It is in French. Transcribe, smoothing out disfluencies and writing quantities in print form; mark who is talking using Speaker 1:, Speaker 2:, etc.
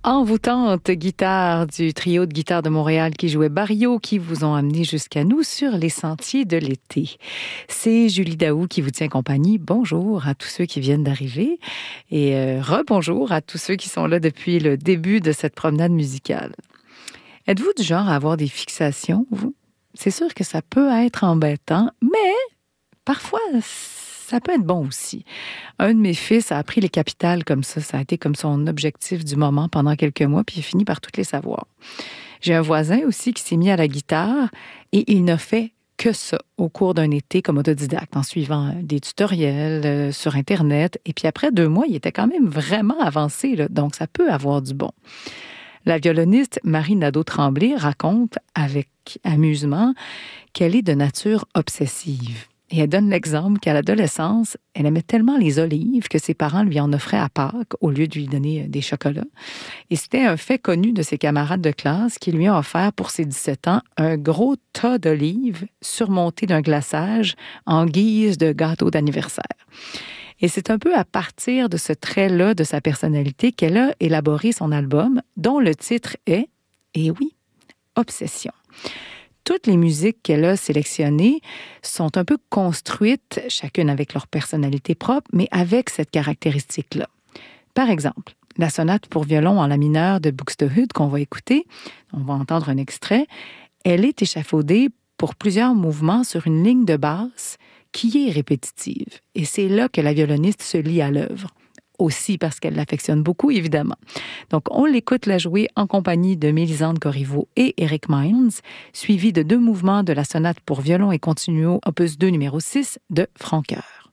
Speaker 1: Envoûtante guitare du trio de guitare de Montréal qui jouait Barrio, qui vous ont amené jusqu'à nous sur les sentiers de l'été. C'est Julie Daou qui vous tient compagnie. Bonjour à tous ceux qui viennent d'arriver et rebonjour à tous ceux qui sont là depuis le début de cette promenade musicale. Êtes-vous du genre à avoir des fixations, vous? C'est sûr que ça peut être embêtant, mais parfois ça peut être bon aussi. Un de mes fils a appris les capitales comme ça. Ça a été comme son objectif du moment pendant quelques mois, puis il a fini par toutes les savoir. J'ai un voisin aussi qui s'est mis à la guitare et il n'a fait que ça au cours d'un été comme autodidacte, en suivant des tutoriels sur Internet. Et puis après 2 mois, il était quand même vraiment avancé, là, donc ça peut avoir du bon. La violoniste Marie Nadeau-Tremblay raconte avec amusement qu'elle est de nature obsessive. Et elle donne l'exemple qu'à l'adolescence, elle aimait tellement les olives que ses parents lui en offraient à Pâques au lieu de lui donner des chocolats. Et c'était un fait connu de ses camarades de classe qui lui ont offert pour ses 17 ans un gros tas d'olives surmonté d'un glaçage en guise de gâteau d'anniversaire. Et c'est un peu à partir de ce trait-là de sa personnalité qu'elle a élaboré son album, dont le titre est, et oui, Obsession. Toutes les musiques qu'elle a sélectionnées sont un peu construites, chacune avec leur personnalité propre, mais avec cette caractéristique-là. Par exemple, la sonate pour violon en la mineur de Buxtehude qu'on va écouter, on va entendre un extrait, elle est échafaudée pour plusieurs mouvements sur une ligne de basse qui est répétitive. Et c'est là que la violoniste se lie à l'œuvre. Aussi parce qu'elle l'affectionne beaucoup, évidemment. Donc, on l'écoute la jouer en compagnie de Mélisande Corriveau et Eric Mines, suivi de 2 mouvements de la sonate pour violon et continuo, opus 2 numéro 6 de Francoeur.